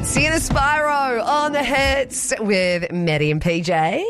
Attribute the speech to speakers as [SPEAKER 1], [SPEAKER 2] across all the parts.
[SPEAKER 1] It's Sienna Spyro on the hits with Maddie and PJ.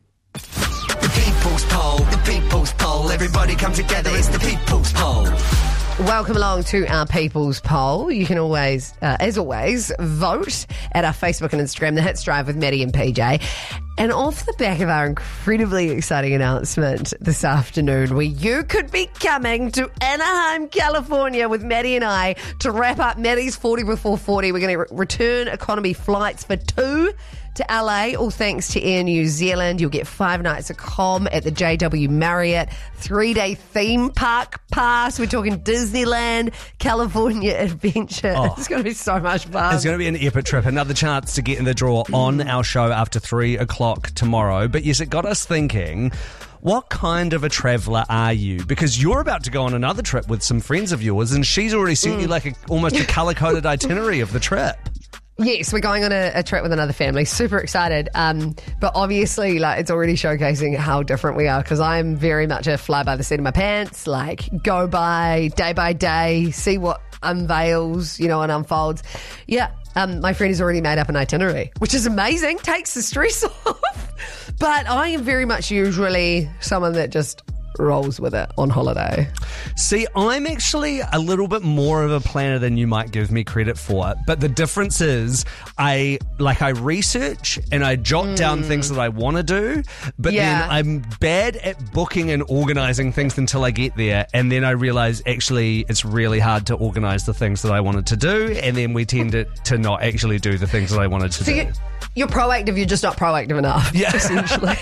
[SPEAKER 2] The people's poll. Everybody come together, it's the people's poll.
[SPEAKER 1] Welcome along to our People's Poll. You can always, as always, vote at our Facebook and Instagram, The Hits Drive with Maddie and PJ. And off the back of our incredibly exciting announcement this afternoon, where you could be coming to Anaheim, California with Maddie and I to wrap up Maddie's 40 Before 40. We're going to return economy flights for 2 to LA, all thanks to Air New Zealand. You'll get 5 nights of comm at the JW Marriott, 3-day theme park pass. We're talking Disneyland, California Adventure.
[SPEAKER 3] Oh.
[SPEAKER 1] It's going to be so much fun.
[SPEAKER 3] It's going to be an epic trip. Another chance to get in the draw on our show after 3 o'clock tomorrow. But yes, it got us thinking, what kind of a traveller are you? Because you're about to go on another trip with some friends of yours, and she's already sent you like almost a colour-coded itinerary of the trip.
[SPEAKER 1] Yes, we're going on a trip with another family. Super excited. But obviously, like, it's already showcasing how different we are, because I'm very much a fly by the seat of my pants, like go by day, see what unveils, and unfolds. Yeah, my friend has already made up an itinerary, which is amazing, takes the stress off. But I am very much usually someone that just rolls with it on holiday.
[SPEAKER 3] See, I'm actually a little bit more of a planner than you might give me credit for. But the difference is I research and I jot down things that I want to do, but then I'm bad at booking and organising things until I get there. And then I realise actually it's really hard to organise the things that I wanted to do. And then we tend to not actually do the things that I wanted to do.
[SPEAKER 1] You're proactive, you're just not proactive enough, essentially.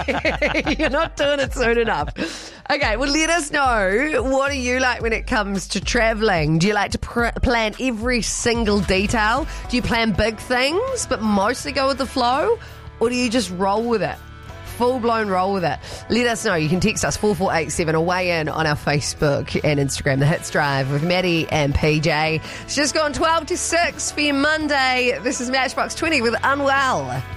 [SPEAKER 1] You're not doing it soon enough. Okay, well, let us know, what are you like when it comes to travelling? Do you like to plan every single detail? Do you plan big things but mostly go with the flow? Or do you just roll with it? Full-blown roll with it. Let us know. You can text us 4487 or weigh in on our Facebook and Instagram, The Hits Drive with Maddie and PJ. It's just gone 12 to 6 for your Monday. This is Matchbox 20 with Unwell.